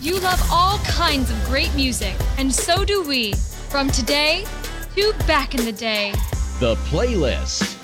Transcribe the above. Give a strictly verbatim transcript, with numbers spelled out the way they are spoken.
You love all kinds of great music, and so do we. From today to back in the day. The Playlist.